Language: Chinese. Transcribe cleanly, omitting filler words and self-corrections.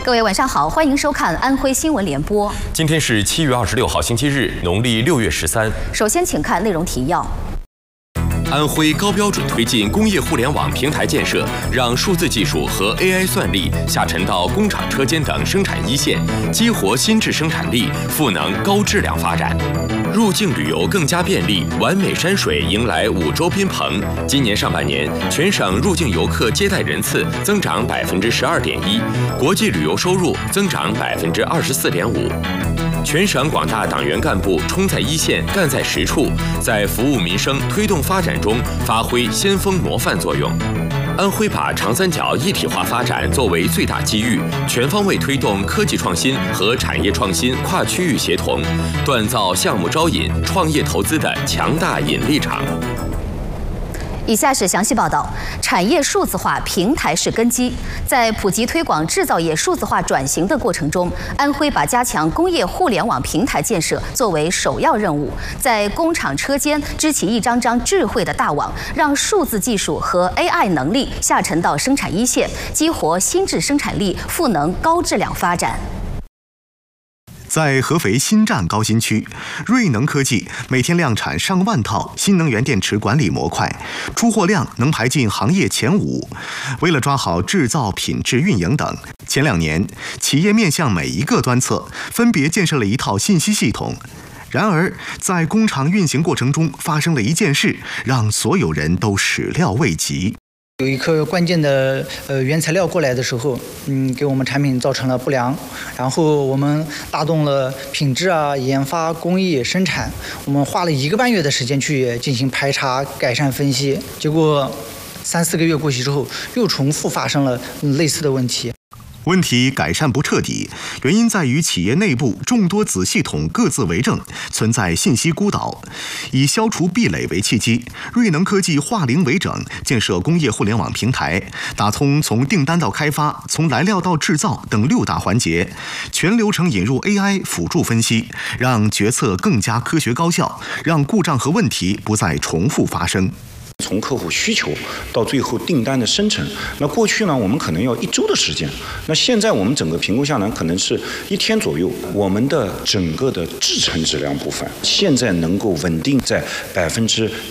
各位晚上好，欢迎收看安徽新闻联播。 今天是7月26号，星期日，农历6月13。 首先，请看内容提要。 安徽高标准推进工业互联网平台建设，让数字技术和 AI 算力下沉到工厂、车间等生产一线，激活新质生产力，赋能高质量发展。入境旅游更加便利，完美山水迎来5周宾朋。今年上半年，全省入境游客接待人次增长12.1%，国际旅游收入增长24.5%。 全省广大党员干部冲在一线，干在实处，在服务民生、推动发展中发挥先锋模范作用。安徽把长三角一体化发展作为最大机遇，全方位推动科技创新和产业创新跨区域协同，锻造项目招引、创业投资的强大引力场。 以下是详细报道：产业数字化平台是根基，在普及推广制造业数字化转型的过程中，安徽把加强工业互联网平台建设作为首要任务，在工厂车间织起一张张智慧的大网，让数字技术和 AI 能力下沉到生产一线，激活新质生产力，赋能高质量发展。 在合肥新站高新区，瑞能科技每天量产上万套新能源电池管理模块，出货量能排进行业前5。为了抓好制造、品质、运营等，前2年，企业面向每一个端侧，分别建设了一套信息系统。然而，在工厂运行过程中，发生了一件事，让所有人都始料未及。 有一颗关键的原材料过来的时候，给我们产品造成了不良，然后我们拉动了品质啊、研发、工艺、生产，我们花了1个半月的时间去进行排查、改善、分析，结果3、4个月过去之后，又重复发生了类似的问题。 问题改善不彻底，原因在于企业内部众多子系统各自为政，存在信息孤岛。以消除壁垒为契机，瑞能科技化零为整，建设工业互联网平台，打通从订单到开发、从来料到制造等6大环节，全流程引入 AI 辅助分析，让决策更加科学高效，让故障和问题不再重复发生。 从客户需求到最后订单的生成，那过去呢，我们可能要1周的时间，那现在我们整个评估下来，可能是1天左右。我们的整个的制程质量部分，现在能够稳定在